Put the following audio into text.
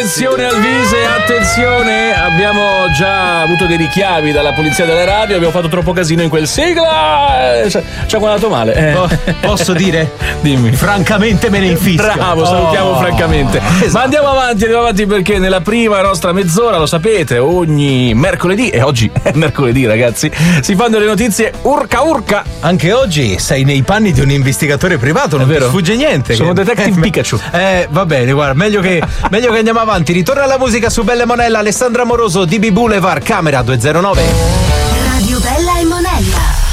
Attenzione Alvise, attenzione, abbiamo già avuto dei richiami dalla polizia delle radio, abbiamo fatto troppo casino in quel sigla, ci ha guardato male. Posso dire? Dimmi. Francamente me ne infischio. Bravo, salutiamo francamente. Esatto. Ma andiamo avanti perché nella prima nostra mezz'ora, lo sapete, ogni mercoledì, e oggi è mercoledì ragazzi, si fanno le notizie urca. Anche oggi sei nei panni di un investigatore privato, non ti sfugge niente. Sono Detective Pikachu. Va bene, guarda, meglio che andiamo avanti. Ritorna la musica su Belle Monella, Alessandra Moroso, DB Boulevard, Camera 209.